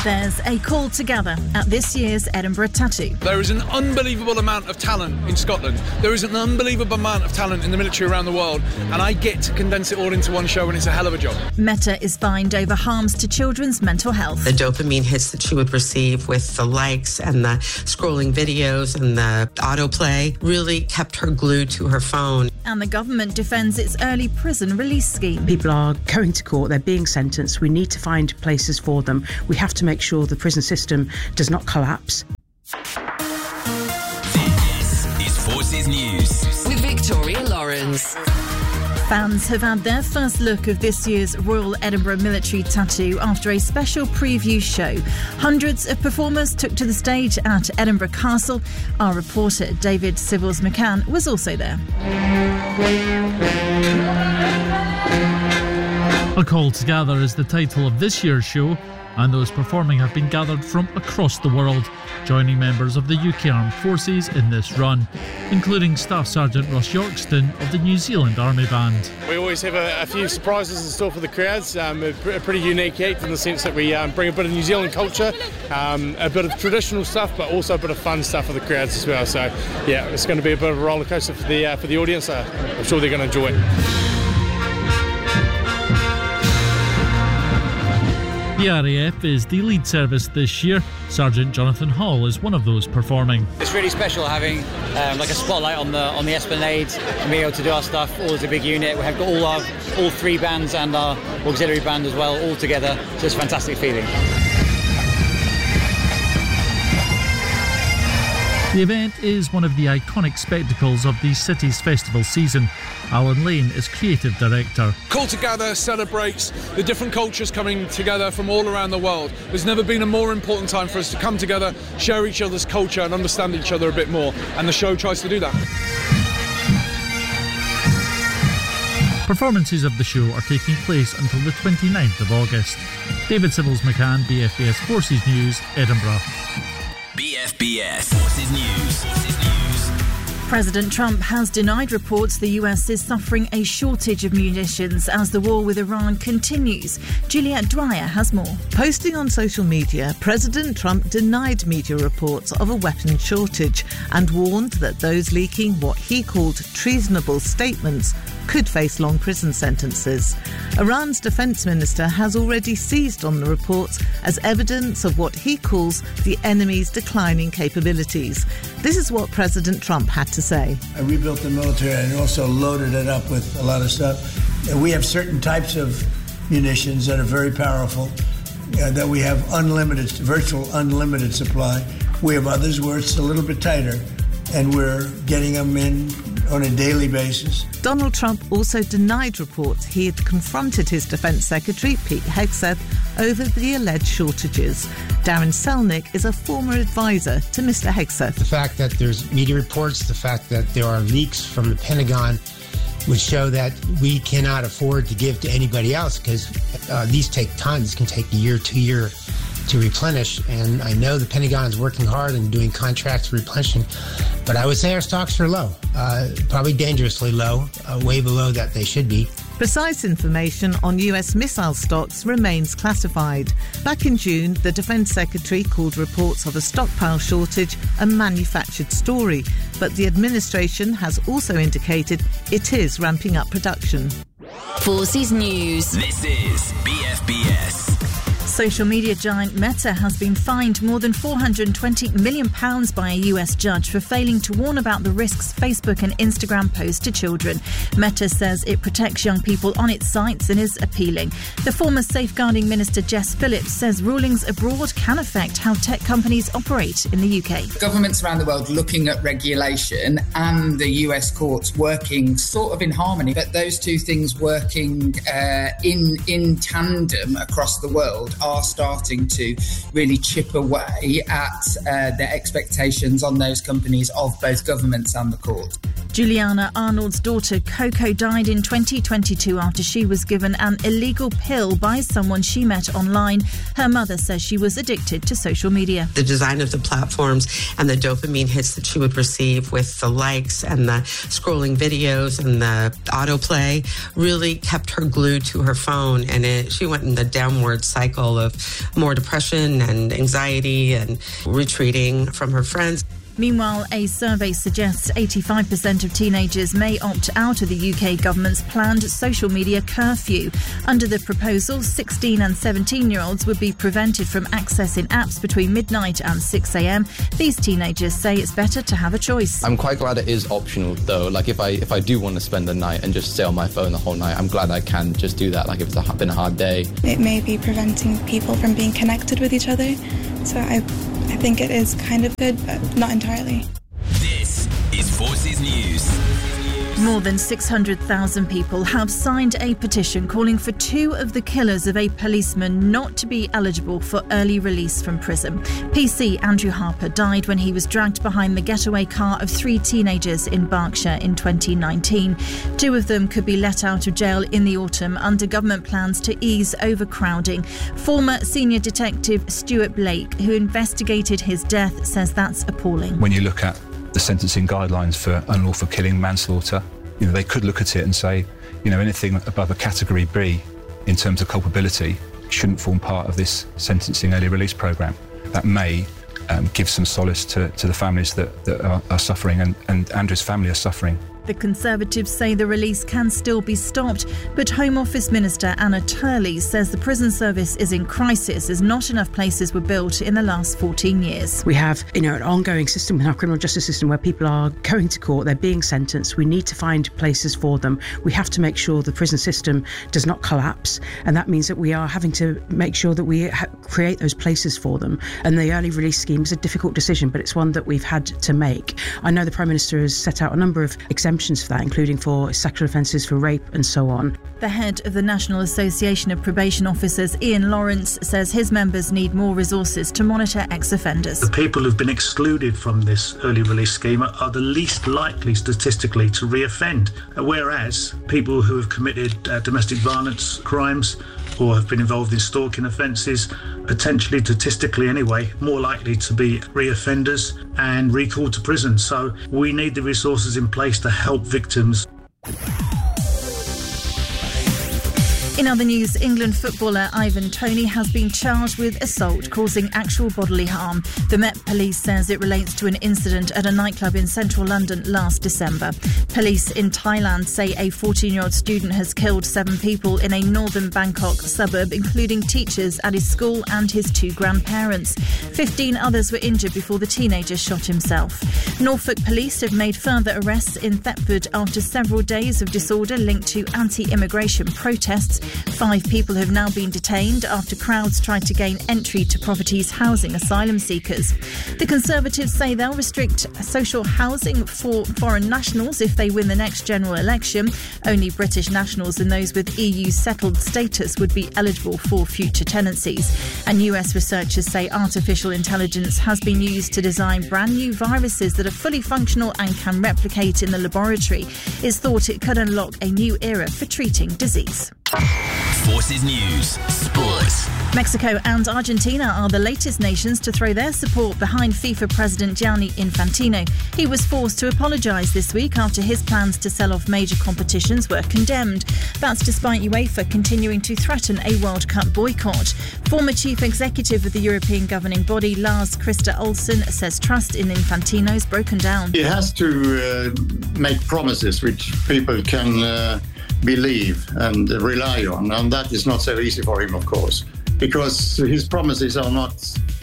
There's a call together at this year's Edinburgh Tattoo. There is an unbelievable amount of talent in Scotland. There is an unbelievable amount of talent in the military around the world, and I get to condense it all into one show, and it's a hell of a job. Meta is fined over harms to children's mental health. The dopamine hits that she would receive with the likes and the scrolling videos and the autoplay really kept her glued to her phone. And the government defends its early prison release scheme. People are going to court, they're being sentenced. We need to find places for them. We have to make sure the prison system does not collapse. This is Forces News with Victoria Lawrence. Fans have had their first look of this year's Royal Edinburgh Military Tattoo after a special preview show. Hundreds of performers took to the stage at Edinburgh Castle. Our reporter David Sybills McCann was also there. A Call Together is the title of this year's show, and those performing have been gathered from across the world, joining members of the UK Armed Forces in this run, including Staff Sergeant Ross Yorkston of the New Zealand Army Band. We always have a few surprises in store for the crowds, a pretty unique act in the sense that we bring a bit of New Zealand culture, a bit of traditional stuff, but also a bit of fun stuff for the crowds as well. So yeah, it's going to be a bit of a roller coaster for the audience. I'm sure they're going to enjoy it. The RAF is the lead service this year. Sergeant Jonathan Hall is one of those performing. It's really special having like a spotlight on the esplanade and being able to do our stuff all as a big unit. We have got all three bands and our auxiliary band as well all together, so it's a fantastic feeling. The event is one of the iconic spectacles of the city's festival season. Alan Lane is creative director. Call Together celebrates the different cultures coming together from all around the world. There's never been a more important time for us to come together, share each other's culture and understand each other a bit more, and the show tries to do that. Performances of the show are taking place until the 29th of August. David Sybills McCann, BFBS Forces News, Edinburgh. BFBS Forces News. President Trump has denied reports the US is suffering a shortage of munitions as the war with Iran continues. Juliette Dwyer has more. Posting on social media, President Trump denied media reports of a weapons shortage and warned that those leaking what he called treasonable statements could face long prison sentences. Iran's defence minister has already seized on the reports as evidence of what he calls the enemy's declining capabilities. This is what President Trump had to say. I rebuilt the military and also loaded it up with a lot of stuff. And we have certain types of munitions that are very powerful, that we have virtual unlimited supply. We have others where it's a little bit tighter, and we're getting them in on a daily basis. Donald Trump also denied reports he had confronted his Defence Secretary, Pete Hegseth, over the alleged shortages. Darren Selnick is a former advisor to Mr. Hegseth. The fact that there's media reports, the fact that there are leaks from the Pentagon would show that we cannot afford to give to anybody else because these take tons, can take a year, 2 years to replenish, and I know the Pentagon is working hard and doing contracts replenishing, but I would say our stocks are low, probably dangerously low, way below that they should be. Precise information on US missile stocks remains classified. Back in June, the Defence Secretary called reports of a stockpile shortage a manufactured story, but the administration has also indicated it is ramping up production. Forces News. This is BFBS. Social media giant Meta has been fined more than £420 million by a US judge for failing to warn about the risks Facebook and Instagram pose to children. Meta says it protects young people on its sites and is appealing. The former Safeguarding Minister Jess Phillips says rulings abroad can affect how tech companies operate in the UK. Governments around the world looking at regulation and the US courts working sort of in harmony, but those two things working in tandem across the world are starting to really chip away at their expectations on those companies of both governments and the court. Juliana Arnold's daughter Coco died in 2022 after she was given an illegal pill by someone she met online. Her mother says she was addicted to social media. The design of the platforms and the dopamine hits that she would receive with the likes and the scrolling videos and the autoplay really kept her glued to her phone, and she went in the downward cycle of more depression and anxiety and retreating from her friends. Meanwhile, a survey suggests 85% of teenagers may opt out of the UK government's planned social media curfew. Under the proposal, 16 and 17-year-olds would be prevented from accessing apps between midnight and 6 a.m. These teenagers say it's better to have a choice. I'm quite glad it is optional, though. Like, if I do want to spend the night and just stay on my phone the whole night, I'm glad I can just do that, like if it's been a hard day. It may be preventing people from being connected with each other, so I think it is kind of good, but not entirely. This is Forces News. More than 600,000 people have signed a petition calling for two of the killers of a policeman not to be eligible for early release from prison. PC Andrew Harper died when he was dragged behind the getaway car of three teenagers in Berkshire in 2019. Two of them could be let out of jail in the autumn under government plans to ease overcrowding. Former senior detective Stuart Blake, who investigated his death, says that's appalling. When you look at the sentencing guidelines for unlawful killing, manslaughter, they could look at it and say, anything above a category B in terms of culpability shouldn't form part of this sentencing early release programme. That may give some solace to the families that are suffering, and Andrew's family are suffering. The Conservatives say the release can still be stopped, but Home Office Minister Anna Turley says the prison service is in crisis as not enough places were built in the last 14 years. We have, an ongoing system in our criminal justice system where people are going to court, they're being sentenced. We need to find places for them. We have to make sure the prison system does not collapse, and that means that we are having to make sure that we create those places for them. And the early release scheme is a difficult decision, but it's one that we've had to make. I know the Prime Minister has set out a number of exemptions for that, including for sexual offences, for rape and so on. The head of the National Association of Probation Officers, Ian Lawrence, says his members need more resources to monitor ex-offenders. The people who've been excluded from this early release scheme are the least likely statistically to re-offend, whereas people who have committed domestic violence crimes or have been involved in stalking offences, potentially statistically anyway, more likely to be re-offenders and recalled to prison. So we need the resources in place to help victims. In other news, England footballer Ivan Toney has been charged with assault causing actual bodily harm. The Met Police says it relates to an incident at a nightclub in central London last December. Police in Thailand say a 14-year-old student has killed 7 people in a northern Bangkok suburb, including teachers at his school and his 2 grandparents. 15 others were injured before the teenager shot himself. Norfolk police have made further arrests in Thetford after several days of disorder linked to anti-immigration protests. 5 people have now been detained after crowds tried to gain entry to properties housing asylum seekers. The Conservatives say they'll restrict social housing for foreign nationals if they win the next general election. Only British nationals and those with EU settled status would be eligible for future tenancies. And US researchers say artificial intelligence has been used to design brand new viruses that are fully functional and can replicate in the laboratory. It's thought it could unlock a new era for treating disease. Forces News Sports. Mexico and Argentina are the latest nations to throw their support behind FIFA President Gianni Infantino. He was forced to apologise this week after his plans to sell off major competitions were condemned. That's despite UEFA continuing to threaten a World Cup boycott. Former chief executive of the European governing body, Lars Christer Olsen, says trust in Infantino's broken down. He has to make promises which people can believe and rely on, and that is not so easy for him, of course, because his promises are not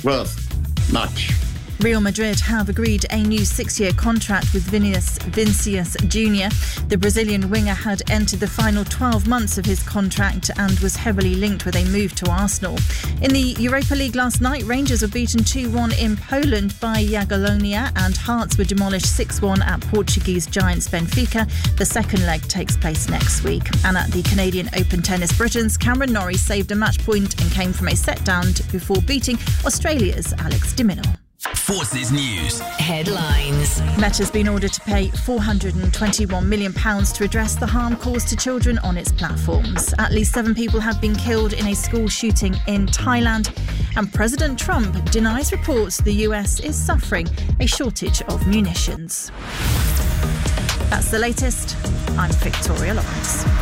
worth much. Real Madrid have agreed a new 6-year contract with Vinicius Jr. The Brazilian winger had entered the final 12 months of his contract and was heavily linked with a move to Arsenal. In the Europa League last night, Rangers were beaten 2-1 in Poland by Jagiellonia and Hearts were demolished 6-1 at Portuguese giants Benfica. The second leg takes place next week. And at the Canadian Open Tennis Britons, Cameron Norrie saved a match point and came from a set down before beating Australia's Alex de Minaur. Forces News. Headlines. Meta's been ordered to pay £421 million to address the harm caused to children on its platforms. At least 7 people have been killed in a school shooting in Thailand. And President Trump denies reports the US is suffering a shortage of munitions. That's the latest. I'm Victoria Lawrence.